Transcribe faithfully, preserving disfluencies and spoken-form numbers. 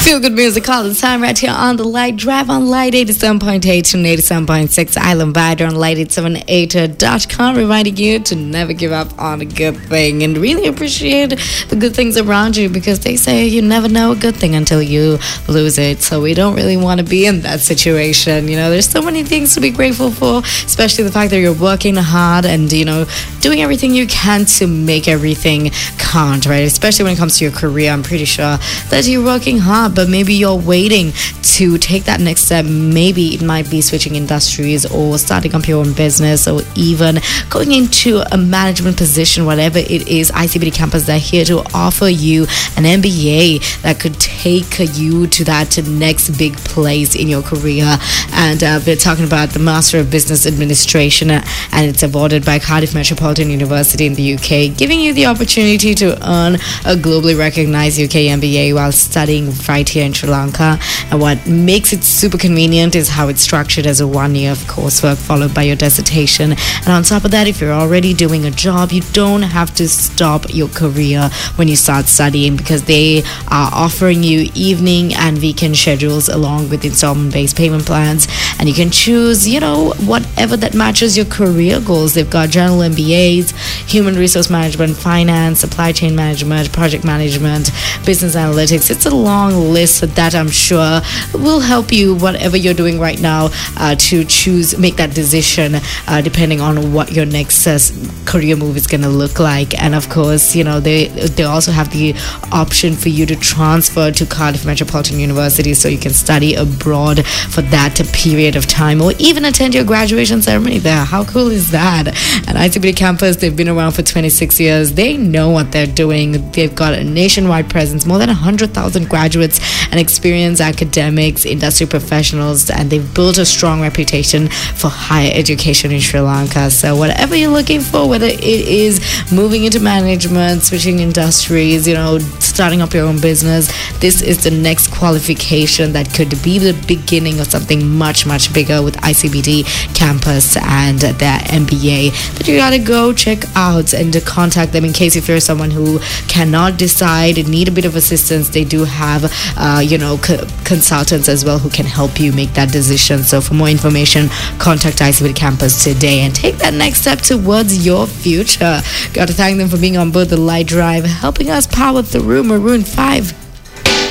Feel good music all the time right here on the Light Drive on Light eighty-seven point eight and eighty-seven point six Island Vider on light eight seven eight dot com, reminding you to never give up on a good thing and really appreciate the good things around you, because they say you never know a good thing until you lose it. So we don't really want to be in that situation. You know, there's so many things to be grateful for, especially the fact that you're working hard and, you know, doing everything you can to make everything count, right? Especially when it comes to your career. I'm pretty sure that you're working hard, but maybe you're waiting to take that next step. Maybe it might be switching industries or starting up your own business or even going into a management position. Whatever it is, I C B D Campus, they're here to offer you an M B A that could take you to that next big place in your career. And uh, we're talking about the Master of Business Administration, uh, and it's awarded by Cardiff Metropolitan University in the U K, giving you the opportunity to earn a globally recognized U K M B A while studying right here in Sri Lanka. And what makes it super convenient is how it's structured as a one year of coursework followed by your dissertation. And on top of that, if you're already doing a job, you don't have to stop your career when you start studying, because they are offering you evening and weekend schedules along with installment based payment plans, and you can choose, you know, whatever that matches your career goals. They've got general M B As, human resource management, finance, supply chain management, project management, business analytics. It's a long list that I'm sure will help you, whatever you're doing right now, uh, to choose, make that decision uh, depending on what your next uh, career move is going to look like. And of course, you know, they they also have the option for you to transfer to Cardiff Metropolitan University so you can study abroad for that period of time, or even attend your graduation ceremony there. How cool is that? And I C B D Campus, they've been around for twenty-six years. They know what they're doing. They've got a nationwide presence, more than one hundred thousand graduates and experienced academics, industry professionals, and they've built a strong reputation for higher education in Sri Lanka. So whatever you're looking for, whether it is moving into management, switching industries, you know, starting up your own business, this is the next qualification that could be the beginning of something much, much bigger with I C B D Campus and their M B A that you gotta go check out and to contact them in case if you're someone who cannot decide and need a bit of assistance. They do have, uh, you know, co- consultants as well who can help you make that decision. So for more information, contact I C B D Campus today and take that next step towards your future. Got to thank them for being on board the Light Drive, helping us power through Maroon five.